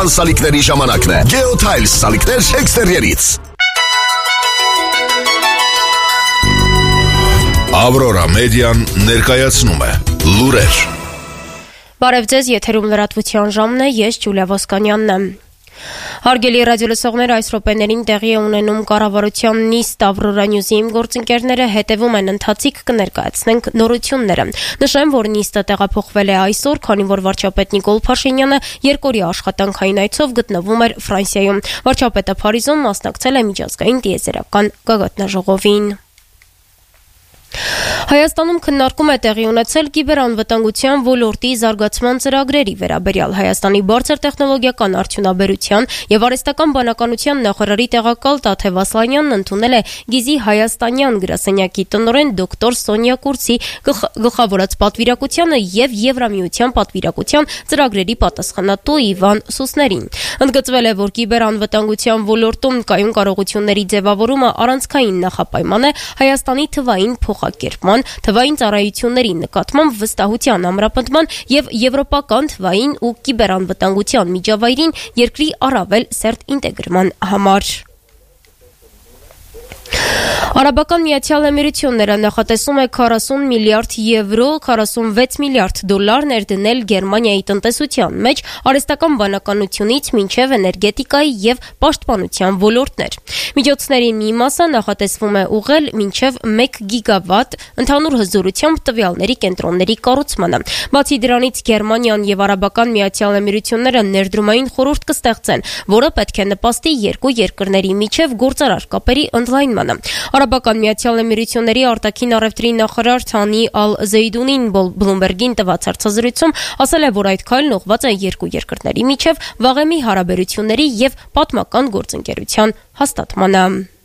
Սալիկների ժամանակն է։ Geotiles սալիկներ էքստերիերից։ Aurora Median ներկայացնում է լուրեր։ Բարև ձեզ, եթերում լրատվության ժամն է, ես Ջուլիա Ոսկանյանն եմ։ Հարգելի ռադիոլսողներ, այս րոպեներին տեղի է ունենում կառավարության նիստ Aurora News-ի գործընկերները հետևում են ընթացիկ կներկայացնենք նորությունները։ Նշեմ, որ նիստը տեղափոխվել է այսօր, քանի որ վարչապետ Նիկոլ Փաշինյանը երկօրյա աշխատանքային այցով գտնվում էր Ֆրանսիայում։ Վարչապետը Փարիզում մասնակցել է միջազգային տիեզերական գագաթնաժողովին։ Հայաստանում քննարկում է տեղի ունեցել կիբերանվտանգության ոլորտի զարգացման ծրագրերի վերաբերյալ Հայաստանի բարձր տեխնոլոգիական արդյունաբերության եւ արհեստական բանականության նախարարի տեղակալ Տաթև Ասլանյանն ընդունել է Գիզի Հայաստանյան գրասենյակի տնօրեն դոկտոր Սոնյա Կուրցի գլխավորած պատվիրակությանը եւ Եվրամիության պատվիրակության ծրագրերի պատասխանատու Իվան Սուսներին։ Ընդգծվել է, որ կիբերանվտանգության ոլորտում կայուն կարողությունների ձևավորումը առանցքային նախապայման է Հայաստանի թվային փոխակերպման, թվային ծառայությունների նկատմամբ վստահության ամրապնդման եւ եվրոպական թվային ու կիբերանվտանգության միջավայրին երկրի առավել սերտ ինտեգրման համար։ Արաբական Միացյալ Էմիրությունները նախատեսում է 40 միլիարդ եվրո, 46 միլիարդ դոլար ներդնել Գերմանիայի տնտեսության մեջ արհեստական բանականությունից մինչև էներգետիկայի եւ պաշտպանության ոլորտներ։ Միջոցների մի մասը նախատեսվում է ուղղել մինչև 1 գիգավատ ընդհանուր հզորությամբ տվյալների կենտրոնների կառուցմանը։ Բացի դրանից Գերմանիան եւ Արաբական Միացյալ Էմիրությունները ներդրումային խորհուրդ կստեղծեն, որը պետք է նպաստի երկու երկրների միջև գործարար կապերի ընդլայնմանը։ Արաբական Միացյալ Էմիրությունների արտաքին առևտրի նախարար Թանի Ալ-Զեյդունին Բլումբերգին տված հարցազրույցում ասել է, որ այդ քայլն ուղղված է երկու երկրների միջև վաղեմի հարաբերությունների եւ պատմական գործընկերության հաստատմանը։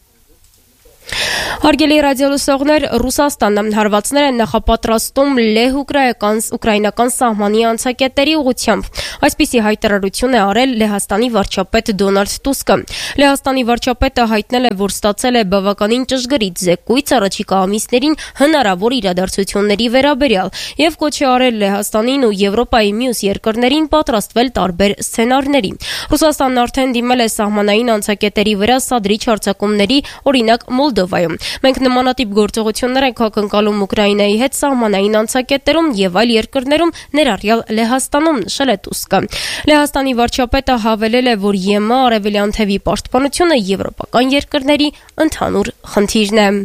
Հարգելի ռադիոլսողներ, Ռուսաստանը հարվածներ են նախապատրաստում լեհ-ուկրաինական սահմանի անցակետերի ուղղությամբ։ Այսպիսի հայտարարություն է արել Լեհաստանի վարչապետ Դոնալդ Տուսկը։ Լեհաստանի վարչապետը հայտնել է, որ ստացել է բավականին ճշգրիտ զեկույց առաջիկա ամիսներին հնարավոր իրադարձությունների վերաբերյալ եւ կոչ է արել Լեհաստանին ու Եվրոպայի մյուս երկրներին պատրաստվել տարբեր սցենարների։ Ռուսաստանն արդեն դիմել է սահմանային անցակետերի վրա սադրիչ հարձակումների, օրինակ Մոլդովայում։ Մենք նմանատիպ գործողություններ ենք ակնկալում Ուկրաինայի հետ սահմանային անցակետերում եւ այլ երկրներում, ներառյալ Լեհաստանում, նշել է Տուսկը։ Լեհաստանի վարչապետը հավելել է, որ ԵՄ արևելյան թևի պաշտպանությունը եվրոպական երկրների ընդհանուր խնդիրն է։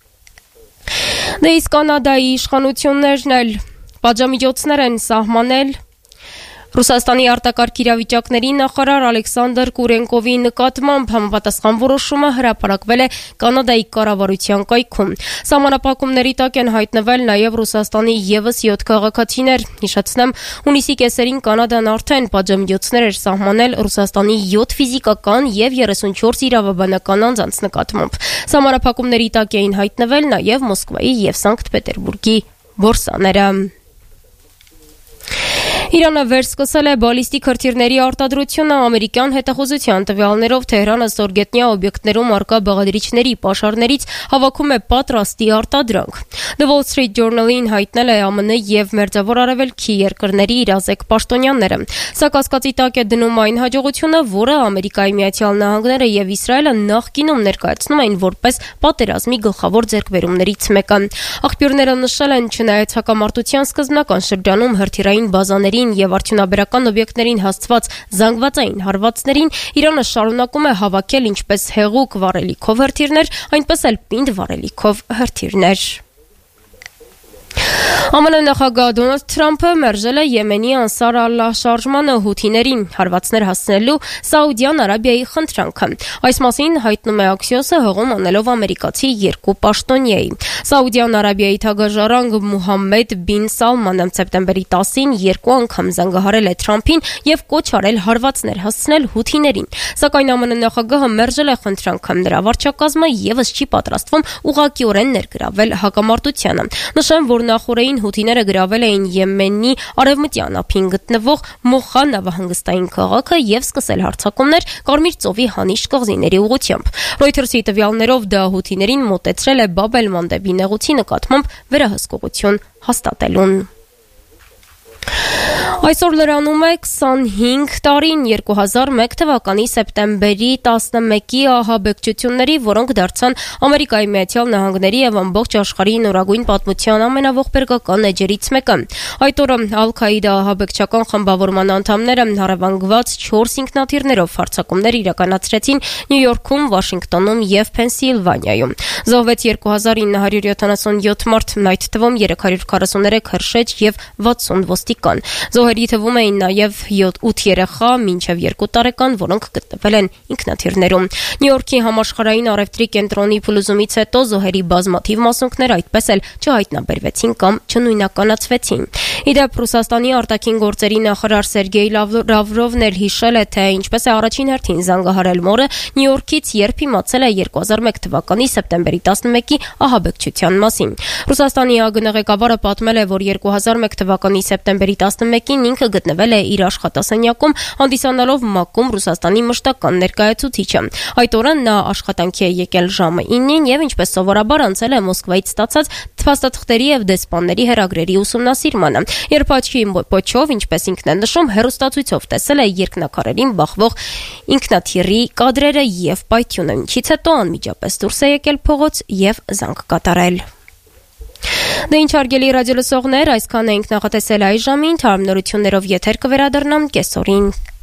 Դե իսկ Կանադայի իշխանություններն էլ պատժամիջոցներ են սահմանել Ռուսաստանի արտակարգ իրավիճակների նախարար Ալեքսանդր Կուրենկովի նկատմամբ համապատասխան որոշումը հրապարակվել է Կանադայի կառավարության կայքում։ Սահմանափակումների տակ են հայտնվել նաև Ռուսաստանի եւս 7 քաղաքացիներ։ Հիշեցնեմ, հունիսի կեսերին Կանադան արդեն պատժամիջոցներ էր սահմանել Ռուսաստանի 7 ֆիզիկական եւ 34 իրավաբանական անձանց նկատմամբ։ Սահմանափակումների տակ էին հայտնվել նաև Մոսկվայի եւ Սանկտ Պետերբուրգի բորսաները։ Իրանը վերսկսել է բալիստիկ հրթիռների արտադրությունը ամերիկյան հետախուզության տվյալներով Թեհրանը ստորգետնյա օբյեկտներում արկա բաղադրիչների պաշարներից հավաքում է պատրաստի արտադրանք։ The Wall Street Journal-ին հայտնել է ԱՄՆ եւ Մերձավոր Արևելքի երկրների իրազեկ պաշտոնյաները։ Սա կասկածի տակ է դնում այն հաջողությունը, որը Ամերիկայի Միացյալ Նահանգները եւ Իսրայելը նախկինում ներկայացնում էին որպես պատերազմի գլխավոր ձեռքբերումներից մեկը։ Աղբյուրները նշել են, չնայած հակամարտության սկզբնական շրջանում հրթիռային բազաների եւ արդյունաբերական օբյեկտներին հասցված զանգվածային հարվածներին Իրանը շարունակում է հավաքել ինչպես հեղուկ վառելիքով հրթիռներ, այնպես էլ պինդ վառելիքով հրթիռներ։ ԱՄՆ նախագահ Դոնալդ Թրամփը մերժել է Եմենի Անսար Ալլահ շարժմանը հութիներին հարվածներ հասցնելու Սաուդյան Արաբիայի խնդրանքը։ Այս մասին հայտնում է Axios-ը հողում անելով ամերիկացի երկու պաշտոնյայի։ Սաուդյան Արաբիայի թագաժառանգ Մուհամմեդ բին Սալմանը սեպտեմբերի 10-ին երկու անգամ զանգահարել է Թրամփին եւ կոչ արել հարվածներ հասցնել հութիներին։ Սակայն ԱՄՆ նախագահը մերժել է խնդրանքը։ Նրա վարչակազմը եւս չի պատրաստվում ուղղակիորեն ներգրավել հակամարտությանը։ Նշեմ, որ նախորդին հութիները գրավել էին Եմենի արևմտյան ափին գտնվող Մոխա նավահանգստային քաղաքը եւ սկսել հարձակումներ Կարմիր ծովի Հանիշ կղզիների ուղղությամբ։ Reuters-ի տվյալներով դա հութիներին մոտեցրել է Բաբ էլ-Մանդեբի նեղուցի նկատմամբ վերահսկողություն հաստատելուն։ Այսօր լրանում է 25 տարին 2001 թվականի սեպտեմբերի 11-ի ահաբեկչությունների, որոնք դարձան Ամերիկայի Միացյալ Նահանգների եւ ամբողջ աշխարհի նորագույն պատմության ամենաողբերգական էջերից մեկը։ Այդ օրը Ալ-Քաիդա ահաբեկչական խմբավորման անդամները հարևանգված 4 ինքնաթիռներով հարձակումներ իրականացրեցին Նյու Յորքում, Վաշինգտոնում եւ Փենսիլվանիայում։ Զոհվեց 2977 մարդ, այդ թվում 343 հրշեջ եւ 60 ոստիկան։ Զոհերի թվում էին նաև 8 երեխա մինչև 2 տարեկան, որոնք գտնվել են ինքնաթիռներում։ Նյու Յորքի համաշխարհային առևտրի կենտրոնի փլուզումից հետո զոհերի բազմաթիվ մասունքներ այդպես էլ չհայտնաբերվեցին կամ չնույնականացվեցին։ Իդեպ Ռուսաստանի արտաքին գործերի նախարար Սերգեյ Լավրովն էլ հիշել է, թե ինչպես է առաջին հերթին զանգահարել մորը Նյու Յորքից, երբ իմացել է 2001 թվականի սեպտեմբերի 11-ի ահաբեկչության մասին։ Ռուսաստանի ԱԳՆ ղեկավարը պատմել է, որ 2001 թվականի սեպտեմբերի 11-ին ինքը գտնվել է իր աշխատասենյակում, հանդիսանալով ՄԱԿ-ում Ռուսաստանի մշտական ներկայացուցիչը։ Այդ օրը նա աշխատանքի է եկել ժամը 9-ին եւ ինչպես սովորաբար անցել է Մոսկվայից ստացած փաստաթղթերի եւ դեսպանների հերագրերի ուսումնասիրմանը։ Երբ աչքի պոչով, ինչպես ինքն է նշում, հեռուստացույցով տեսել է երկնակարերին բախվող ինքնաթիռի կադրերը եւ պայթյունը, ինչից հետո անմիջապես դուրս է եկել փողոց եւ զանգ կատարել։ Դե ինչ հարգելի ռադիոլսողներ, այսքան էինք նախատեսել այս ժամին, թարմ նորություններով եթեր կվերադառնամ կեսօրին։